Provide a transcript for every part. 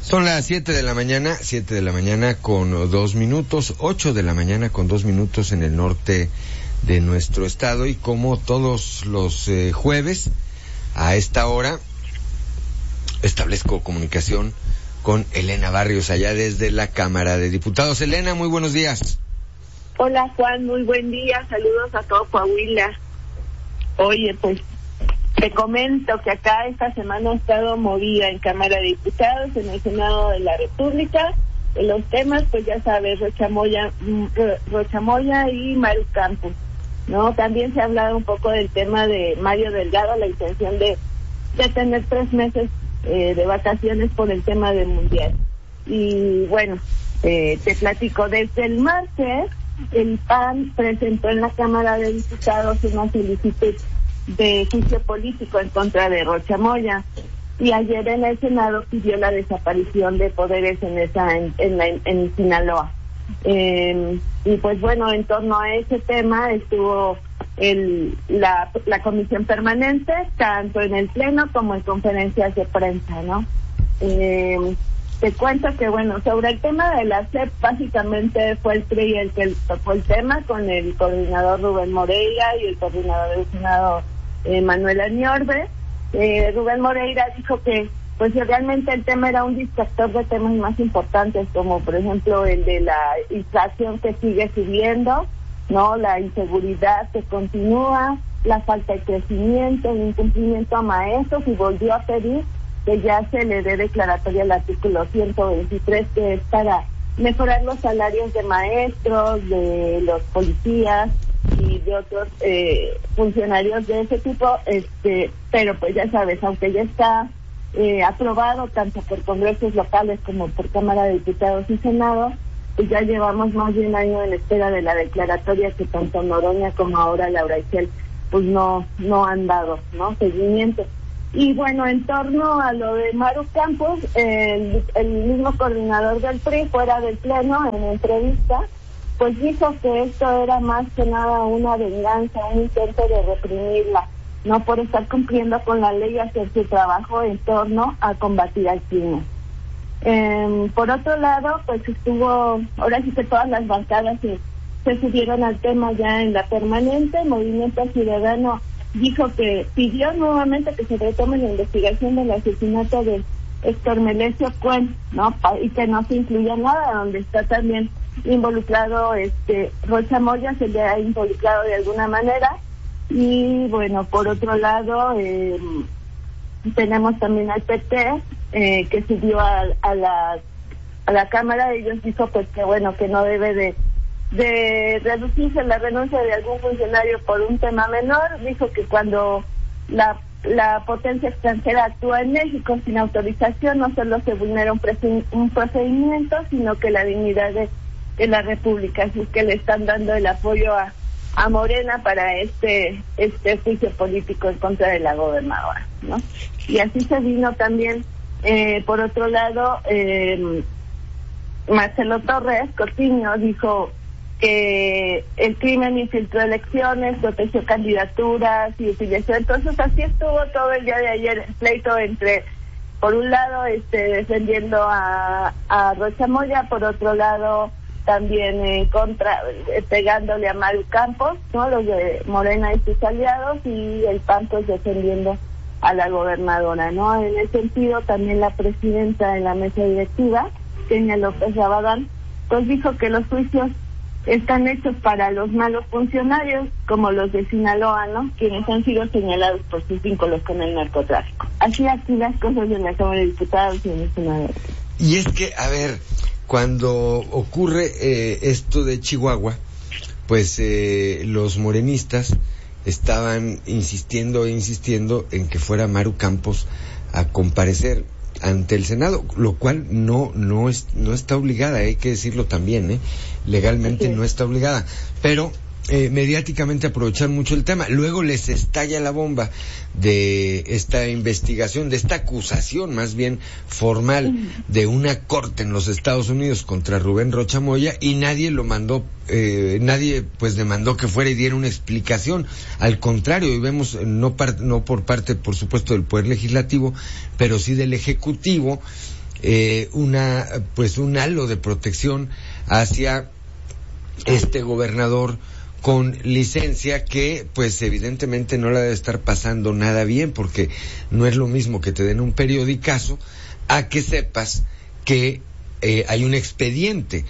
Son las 7 de la mañana con 2 minutos, 8 de la mañana con 2 minutos en el norte de nuestro estado, y como todos los jueves a esta hora establezco comunicación con Elena Barrios allá desde la Cámara de Diputados. Elena, muy buenos días. Hola Juan, muy buen día, saludos a todo Coahuila. Oye, pues te comento que acá esta semana ha estado movida en Cámara de Diputados, en el Senado de la República. En los temas, pues ya sabes, Rochamoya y Maru Campos, ¿no? También se ha hablado un poco del tema de Mario Delgado, la intención de tener 3 meses de vacaciones por el tema del Mundial. Y bueno, te platico, desde el martes, el PAN presentó en la Cámara de Diputados una solicitud de juicio político en contra de Rochamoya, y ayer en el Senado pidió la desaparición de poderes en Sinaloa. Y pues bueno, en torno a ese tema estuvo la comisión permanente, tanto en el pleno como en conferencias de prensa, ¿no? Te cuento que bueno, sobre el tema de la SEP, básicamente fue el PRI el que tocó el tema con el coordinador Rubén Moreira y el coordinador del Senado Manuel Añorbe. Rubén Moreira dijo que pues realmente el tema era un distractor de temas más importantes, como por ejemplo el de la inflación que sigue subiendo, ¿no? La inseguridad que continúa, la falta de crecimiento, el incumplimiento a maestros, y volvió a pedir que ya se le dé declaratoria al artículo 123, que es para mejorar los salarios de maestros, de los policías y de otros funcionarios de ese tipo, pero pues ya sabes, aunque ya está aprobado tanto por congresos locales como por Cámara de Diputados y Senado, pues ya llevamos más de un año en espera de la declaratoria que tanto Noroña como ahora Laura Ixchel pues no han dado, ¿no?, seguimiento. Y bueno, en torno a lo de Maru Campos, el mismo coordinador del PRI, fuera del pleno, en entrevista, pues dijo que esto era más que nada una venganza, un intento de reprimirla, no por estar cumpliendo con la ley y hacer su trabajo en torno a combatir al crimen. Por otro lado, pues ahora sí que todas las bancadas se subieron al tema ya en la permanente. Movimiento Ciudadano dijo que pidió nuevamente que se retome la investigación del asesinato de Héctor Melesio Cuen, ¿no? Y que no se incluya nada, donde está también involucrado Rochamoya, se le ha involucrado de alguna manera. Y bueno, por otro lado, tenemos también al PT, que subió a la Cámara. Ellos dijo pues que bueno, que no debe de reducirse la renuncia de algún funcionario por un tema menor. Dijo que cuando la potencia extranjera actúa en México sin autorización, no solo se vulnera un procedimiento, sino que la dignidad de la República. Así que le están dando el apoyo a Morena para este juicio político en contra de la gobernadora, ¿no? Y así se vino también, por otro lado, Marcelo Torres Cortiño dijo que el crimen infiltró elecciones, protegió candidaturas y utilizó. Entonces así estuvo todo el día de ayer el pleito entre, por un lado, defendiendo a Rochamoya, por otro lado también pegándole a Maru Campos, ¿no?, los de Morena y sus aliados, y el PAN pues defendiendo a la gobernadora, ¿no? En ese sentido también la presidenta de la mesa directiva, Kenia López Rabadán, pues dijo que los juicios están hechos para los malos funcionarios, como los de Sinaloa, ¿no?, quienes han sido señalados por sus vínculos con el narcotráfico. Así aquí las cosas en la Cámara de Diputados y en el Senado. Y es que, a ver, cuando ocurre esto de Chihuahua, pues los morenistas estaban insistiendo en que fuera Maru Campos a comparecer ante el Senado, lo cual no está obligada, hay que decirlo también, legalmente sí, no está obligada, pero mediáticamente aprovechar mucho el tema. Luego les estalla la bomba de esta investigación, de esta acusación más bien formal de una corte en los Estados Unidos contra Rubén Rochamoya, y nadie pues demandó que fuera y diera una explicación. Al contrario, y vemos no por parte, por supuesto, del Poder Legislativo, pero sí del Ejecutivo, un halo de protección hacia este gobernador con licencia que pues evidentemente no la debe estar pasando nada bien, porque no es lo mismo que te den un periodicazo a que sepas que hay un expediente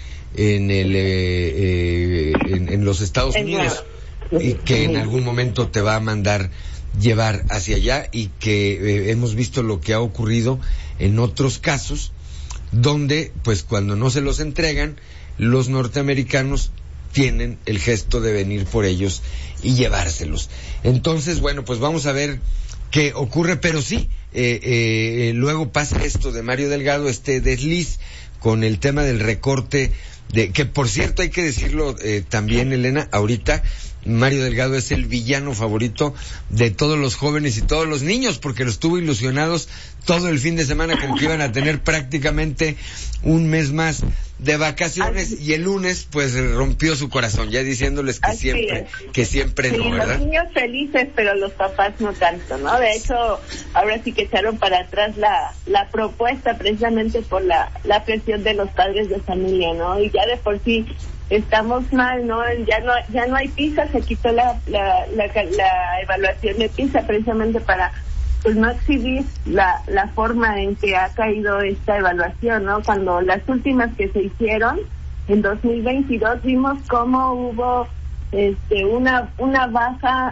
en los Estados Unidos y que en algún momento te va a mandar llevar hacia allá, y que hemos visto lo que ha ocurrido en otros casos donde pues cuando no se los entregan, los norteamericanos tienen el gesto de venir por ellos y llevárselos. Entonces, bueno, pues vamos a ver qué ocurre, pero sí, luego pasa esto de Mario Delgado, este desliz con el tema del recorte, que por cierto hay que decirlo también, Elena, ahorita Mario Delgado es el villano favorito de todos los jóvenes y todos los niños, porque los tuvo ilusionados todo el fin de semana con que iban a tener prácticamente un mes más de vacaciones, y el lunes pues rompió su corazón, ya diciéndoles que siempre no, ¿verdad? Los niños felices, pero los papás no tanto, ¿no? De hecho, ahora sí que echaron para atrás la propuesta precisamente por la presión de los padres de familia, ¿no? Y ya de por sí estamos mal, ¿no? Ya no hay PISA, se quitó la evaluación de PISA precisamente para pues no exhibir la forma en que ha caído esta evaluación, ¿no? Cuando las últimas que se hicieron en 2022 vimos cómo hubo una baja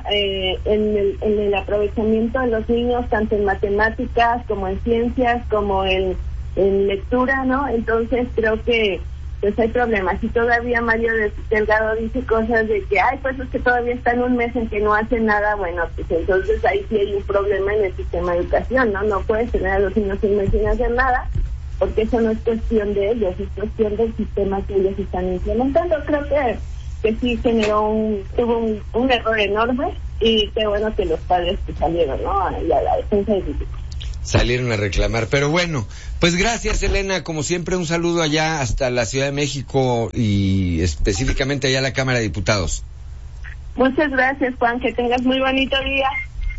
en el aprovechamiento de los niños, tanto en matemáticas como en ciencias como en lectura, ¿no? Entonces creo que pues hay problemas, y todavía Mario Delgado dice cosas de que pues es que todavía están un mes en que no hacen nada. Bueno, pues entonces ahí sí hay un problema en el sistema de educación, no puedes tener a los niños un mes sin hacer nada, porque eso no es cuestión de ellos, es cuestión del sistema que ellos están implementando. Creo que sí tuvo un error enorme, y qué bueno que los padres que salieron, ¿no? Y a la defensa de sus hijos salieron a reclamar. Pero bueno, pues gracias, Elena, como siempre un saludo allá hasta la Ciudad de México y específicamente allá a la Cámara de Diputados. Muchas gracias, Juan, que tengas muy bonito día.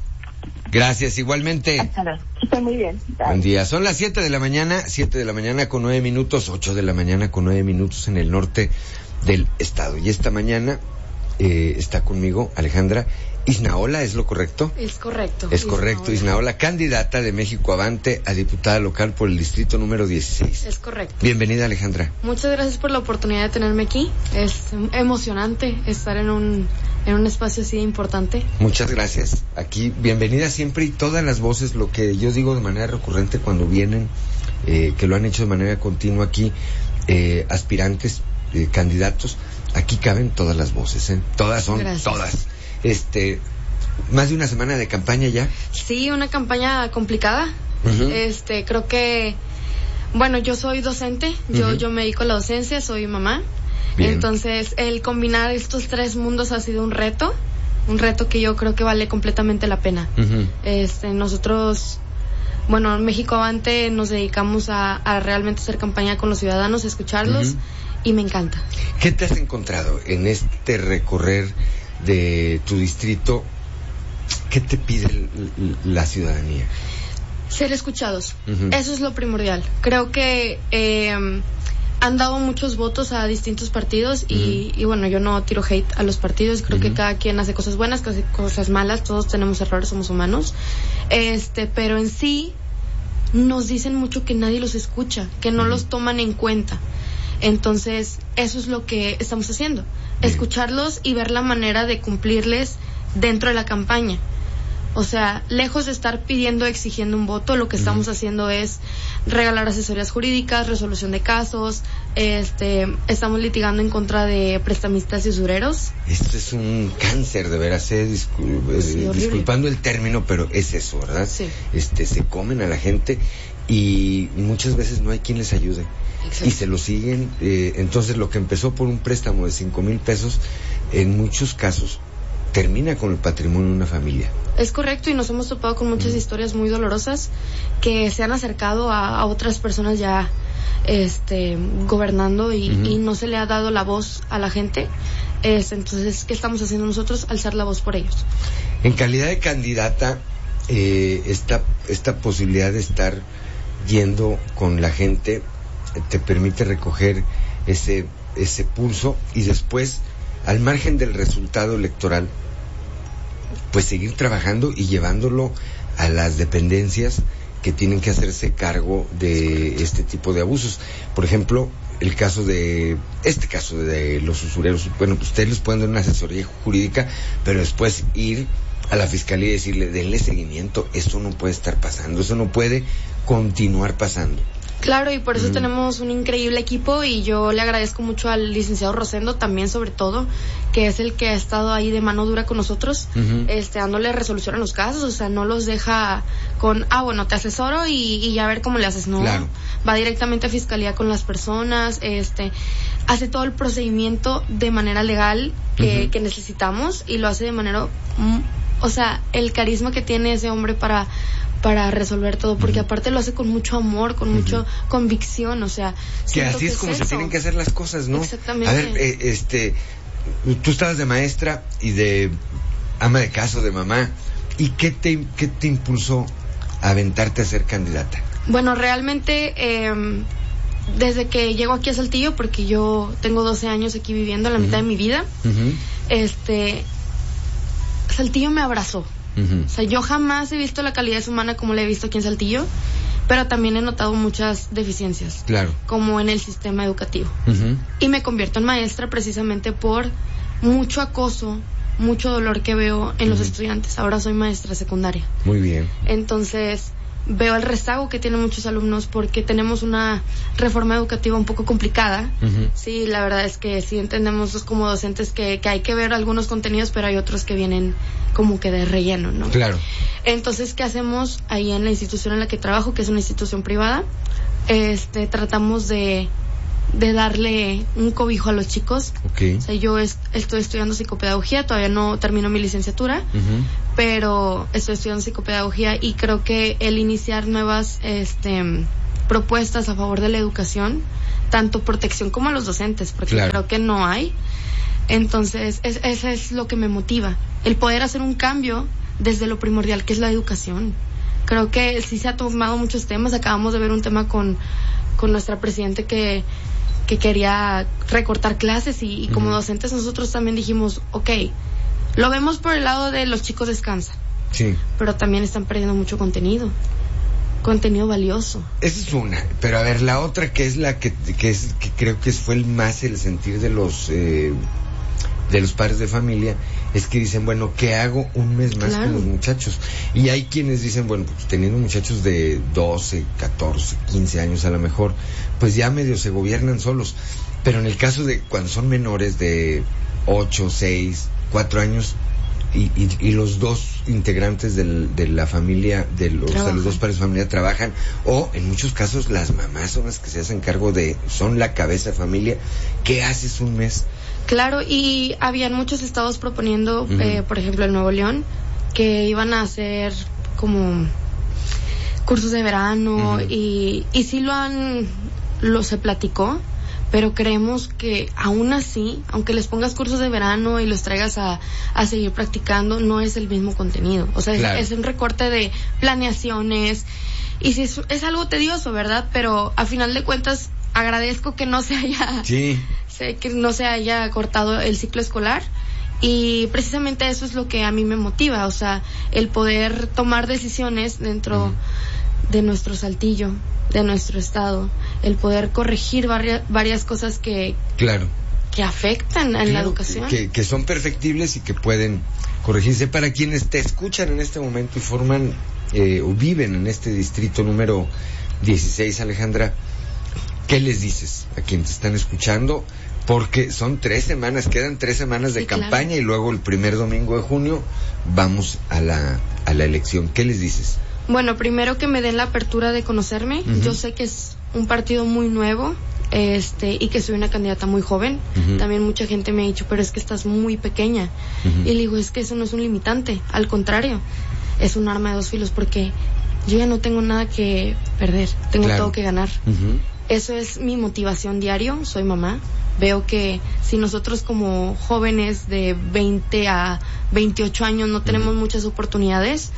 Gracias, igualmente. Hasta luego. Está muy bien. Buen día. Son las 7 de la mañana con 9 minutos, 8 de la mañana con 9 minutos en el norte del estado. Y esta mañana está conmigo Alejandra Isnaola, ¿es lo correcto? Es correcto. Es correcto, Isnaola, candidata de México Avante a diputada local por el distrito número 16. Es correcto. Bienvenida, Alejandra. Muchas gracias por la oportunidad de tenerme aquí. Es emocionante estar en un espacio así importante. Muchas gracias. Aquí, bienvenida siempre, y todas las voces, lo que yo digo de manera recurrente cuando vienen, que lo han hecho de manera continua aquí, aspirantes, candidatos, aquí caben todas las voces, todas son, gracias. Todas. Más de una semana de campaña ya. Sí, una campaña complicada. Uh-huh. Creo que, bueno, yo soy docente, uh-huh. yo me dedico a la docencia, soy mamá. Bien. Entonces, el combinar estos tres mundos ha sido un reto que yo creo que vale completamente la pena. Uh-huh. Nosotros, bueno, en México Avante nos dedicamos a realmente hacer campaña con los ciudadanos, escucharlos, uh-huh. y me encanta. ¿Qué te has encontrado en este recorrer de tu distrito? ¿Qué te pide la ciudadanía? Ser escuchados. Uh-huh. Eso es lo primordial. Creo que han dado muchos votos a distintos partidos, uh-huh. y bueno, yo no tiro hate a los partidos. Creo uh-huh. que cada quien hace cosas buenas, cosas malas, todos tenemos errores, somos humanos. Pero en sí nos dicen mucho que nadie los escucha, que no uh-huh. los toman en cuenta. Entonces, eso es lo que estamos haciendo. Escucharlos y ver la manera de cumplirles dentro de la campaña. O sea, lejos de estar pidiendo, exigiendo un voto, lo que estamos haciendo es regalar asesorías jurídicas, resolución de casos, estamos litigando en contra de prestamistas y usureros. Esto es un cáncer, de veras, disculpando el término, pero es eso, ¿verdad? Sí. Se comen a la gente y muchas veces no hay quien les ayude. Exacto. Y se lo siguen, entonces lo que empezó por un préstamo de 5,000 pesos, en muchos casos termina con el patrimonio de una familia. Es correcto, y nos hemos topado con muchas historias muy dolorosas que se han acercado a otras personas ya gobernando y no se le ha dado la voz a la gente. Entonces, ¿qué estamos haciendo nosotros? Alzar la voz por ellos. En calidad de candidata, esta posibilidad de estar yendo con la gente te permite recoger ese pulso y después, al margen del resultado electoral, pues seguir trabajando y llevándolo a las dependencias que tienen que hacerse cargo de este tipo de abusos. Por ejemplo, el caso de los usureros. Bueno, pues ustedes les pueden dar una asesoría jurídica, pero después ir a la fiscalía y decirle, denle seguimiento, esto no puede estar pasando, eso no puede continuar pasando. Claro, y por eso tenemos un increíble equipo, y yo le agradezco mucho al licenciado Rosendo también, sobre todo, que es el que ha estado ahí de mano dura con nosotros, dándole resolución a los casos. O sea, no los deja con, bueno, te asesoro y ya ver cómo le haces, no. Claro. Va directamente a fiscalía con las personas, hace todo el procedimiento de manera legal que necesitamos, y lo hace de manera, o sea, el carisma que tiene ese hombre para resolver todo, porque aparte lo hace con mucho amor, con mucha convicción, o sea, que así es como se tienen que hacer las cosas, ¿no? Exactamente. A ver, tú estabas de maestra y de ama de casa, de mamá, ¿y qué te impulsó a aventarte a ser candidata? Bueno, realmente desde que llego aquí a Saltillo, porque yo tengo 12 años aquí viviendo, la mitad de mi vida, Saltillo me abrazó. O sea, yo jamás he visto la calidez humana como la he visto aquí en Saltillo, pero también he notado muchas deficiencias, claro, como en el sistema educativo. Y me convierto en maestra precisamente por mucho acoso, mucho dolor que veo en los estudiantes. Ahora soy maestra secundaria. Muy bien. Entonces, veo el rezago que tienen muchos alumnos porque tenemos una reforma educativa un poco complicada. Sí, la verdad es que sí entendemos como docentes que hay que ver algunos contenidos, pero hay otros que vienen como que de relleno, ¿no? Claro. Entonces, ¿qué hacemos ahí en la institución en la que trabajo, que es una institución privada? Tratamos de darle un cobijo a los chicos. Okay. O sea, yo estoy estudiando psicopedagogía, todavía no termino mi licenciatura, pero estoy estudiando psicopedagogía, y creo que el iniciar nuevas propuestas a favor de la educación, tanto protección como a los docentes, porque claro, creo que no hay. Entonces, eso es lo que me motiva, el poder hacer un cambio desde lo primordial, que es la educación. Creo que sí se ha tomado muchos temas. Acabamos de ver un tema con nuestra presidente que quería recortar clases, y como docentes nosotros también dijimos, okay, lo vemos por el lado de los chicos descansan, sí, pero también están perdiendo mucho contenido valioso. Esa es una, pero a ver, la otra, que es la que creo que fue el sentir de los padres de familia, es que dicen, bueno, ¿qué hago un mes más con los muchachos? Y hay quienes dicen, bueno, pues teniendo muchachos de 12, 14, 15 años a lo mejor, pues ya medio se gobiernan solos. Pero en el caso de cuando son menores de 8, 6, 4 años, y los dos integrantes de la familia, los dos padres de familia trabajan, o en muchos casos las mamás son las que se hacen cargo son la cabeza de familia, ¿qué haces un mes? Claro, y habían muchos estados proponiendo, por ejemplo, en Nuevo León, que iban a hacer como cursos de verano, y sí se platicó, pero creemos que aún así, aunque les pongas cursos de verano y los traigas a seguir practicando, no es el mismo contenido. O sea, claro, es un recorte de planeaciones, y sí, es algo tedioso, ¿verdad? Pero a final de cuentas agradezco que no se haya cortado el ciclo escolar, y precisamente eso es lo que a mí me motiva, o sea, el poder tomar decisiones dentro de nuestro Saltillo, de nuestro estado, el poder corregir varias cosas que afectan en la educación, que son perfectibles y que pueden corregirse. Para quienes te escuchan en este momento y forman o viven en este distrito número 16, Alejandra, ¿qué les dices a quienes te están escuchando? Porque son 3 semanas, quedan 3 semanas de campaña, y luego el primer domingo de junio vamos a la elección. ¿Qué les dices? Bueno, primero que me den la apertura de conocerme. Yo sé que es un partido muy nuevo, y que soy una candidata muy joven. También mucha gente me ha dicho, pero es que estás muy pequeña. Y le digo, es que eso no es un limitante, al contrario, es un arma de dos filos, porque yo ya no tengo nada que perder, tengo todo que ganar. Eso es mi motivación diario. Soy mamá, veo que si nosotros como jóvenes de 20 a 28 años no tenemos muchas oportunidades,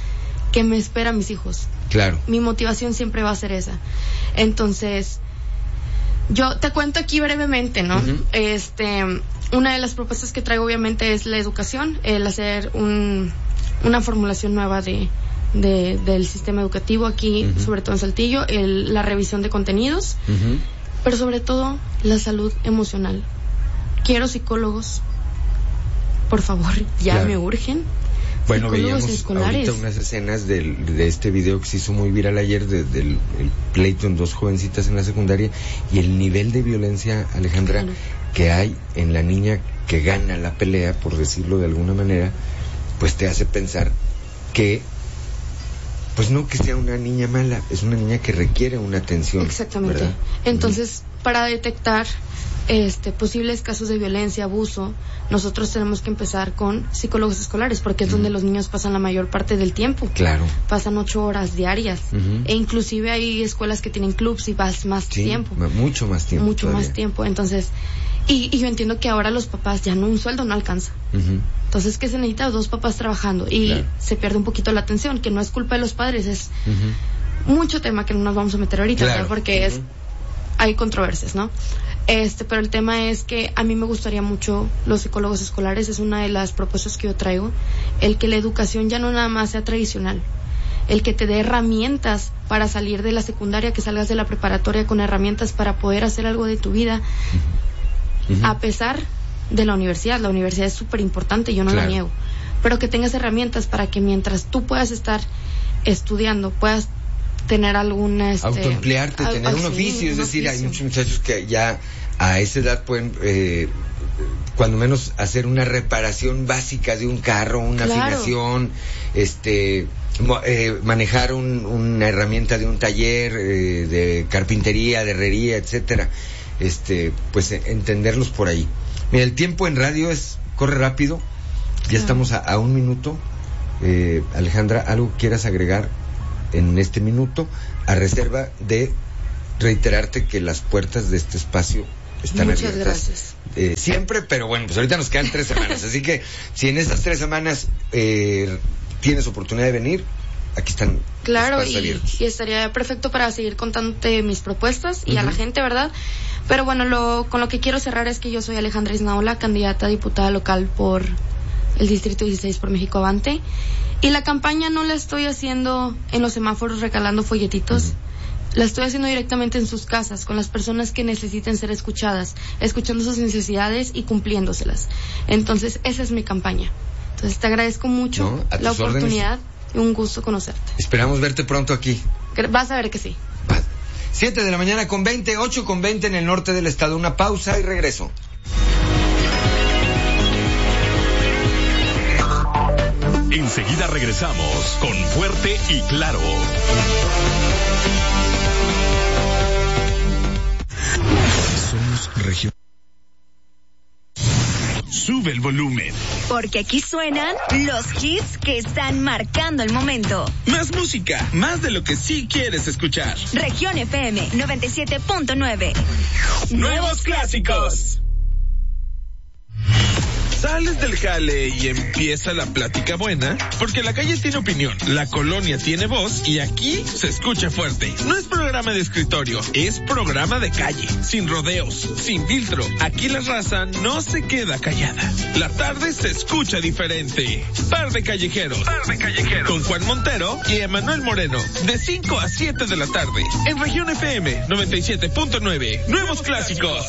que me espera a mis hijos. Claro. Mi motivación siempre va a ser esa. Entonces, yo te cuento aquí brevemente, ¿no? Uh-huh. Una de las propuestas que traigo obviamente es la educación, el hacer una formulación nueva del sistema educativo aquí, uh-huh. sobre todo en Saltillo, la revisión de contenidos, uh-huh. pero sobre todo la salud emocional. Quiero psicólogos, por favor, ya claro. me urgen. Bueno, veíamos ahorita unas escenas de este video que se hizo muy viral ayer del pleito en dos jovencitas en la secundaria, y el nivel de violencia, Alejandra, claro. que hay en la niña que gana la pelea, por decirlo de alguna manera, pues te hace pensar que pues no que sea una niña mala, es una niña que requiere una atención. Exactamente. ¿Verdad? Entonces, para detectar posibles casos de violencia, abuso, nosotros tenemos que empezar con psicólogos escolares, porque es donde los niños pasan la mayor parte del tiempo. Claro. Pasan 8 horas diarias. Uh-huh. E inclusive hay escuelas que tienen clubs y vas más tiempo. Mucho más tiempo. Mucho todavía. Más tiempo. Entonces, y yo entiendo que ahora los papás ya un sueldo no alcanza. Uh-huh. Entonces, ¿qué se necesita? 2 papás trabajando. Y claro. se pierde un poquito la atención, que no es culpa de los padres, es uh-huh. mucho tema que no nos vamos a meter ahorita, claro. ¿verdad? Porque uh-huh. hay controversias, ¿no? Pero el tema es que a mí me gustaría mucho los psicólogos escolares, es una de las propuestas que yo traigo, el que la educación ya no nada más sea tradicional, el que te dé herramientas para salir de la secundaria, que salgas de la preparatoria con herramientas para poder hacer algo de tu vida, uh-huh. a pesar de la universidad es súper importante, yo no claro. la niego, pero que tengas herramientas para que mientras tú puedas estar estudiando, puedas tener alguna autoemplearte, tener un oficio, es decir, hay muchos muchachos que ya a esa edad pueden cuando menos hacer una reparación básica de un carro, una claro. afinación, manejar una herramienta de un taller de carpintería, de herrería, etcétera, pues entenderlos por ahí. Mira, el tiempo en radio corre rápido, ya estamos a 1 minuto. Alejandra, ¿algo quieras agregar en este minuto, a reserva de reiterarte que las puertas de este espacio están Muchas abiertas? Gracias. Siempre, pero bueno, pues ahorita nos quedan 3 semanas, así que si en esas 3 semanas tienes oportunidad de venir, aquí están claro, y estaría perfecto para seguir contándote mis propuestas y uh-huh. a la gente, ¿verdad? Pero bueno, con lo que quiero cerrar es que yo soy Alejandra Isnaola, candidata a diputada local por el Distrito 16 por México Avante. Y la campaña no la estoy haciendo en los semáforos recalando folletitos, uh-huh. la estoy haciendo directamente en sus casas, con las personas que necesiten ser escuchadas, escuchando sus necesidades y cumpliéndoselas. Entonces, esa es mi campaña. Entonces, te agradezco mucho la oportunidad y un gusto conocerte. Esperamos verte pronto aquí. Vas a ver que sí. 7 de la mañana con 20, 8 con 20 en el norte del estado. Una pausa y regreso. Enseguida regresamos con Fuerte y Claro. Somos región. Sube el volumen. Porque aquí suenan los hits que están marcando el momento. Más música, más de lo que sí quieres escuchar. Región FM 97.9. Nuevos clásicos. Sales del jale y empieza la plática buena, porque la calle tiene opinión, la colonia tiene voz y aquí se escucha fuerte. No es programa de escritorio, es programa de calle, sin rodeos, sin filtro. Aquí la raza no se queda callada. La tarde se escucha diferente. Par de callejeros. Con Juan Montero y Emanuel Moreno, de 5 a 7 de la tarde, en Región FM 97.9. Nuevos clásicos.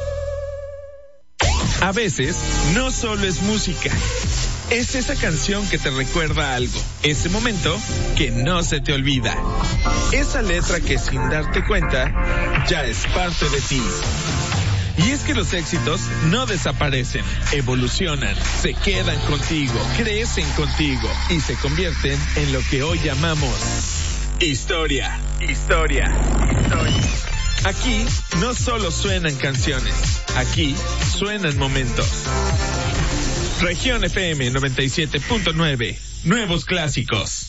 A veces, no solo es música, es esa canción que te recuerda algo, ese momento que no se te olvida, esa letra que sin darte cuenta ya es parte de ti. Y es que los éxitos no desaparecen, evolucionan, se quedan contigo, crecen contigo y se convierten en lo que hoy llamamos historia. Aquí no solo suenan canciones, aquí suenan momentos. Región FM 97.9, nuevos clásicos.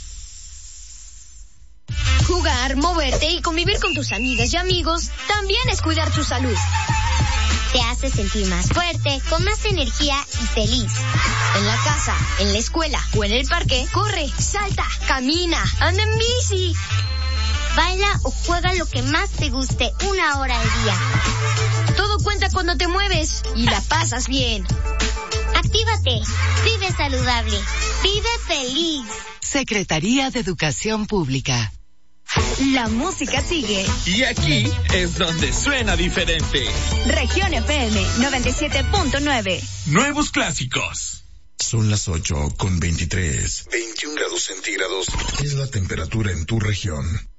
Jugar, moverte y convivir con tus amigas y amigos también es cuidar tu salud. Te hace sentir más fuerte, con más energía y feliz. En la casa, en la escuela o en el parque, corre, salta, camina, anda en bici. Baila o juega lo que más te guste 1 hora al día. Todo cuenta cuando te mueves y la pasas bien. Actívate, vive saludable, vive feliz. Secretaría de Educación Pública. La música sigue. Y aquí es donde suena diferente. Región FM 97.9. Nuevos clásicos. Son las 8:23. 21 grados centígrados es la temperatura en tu región.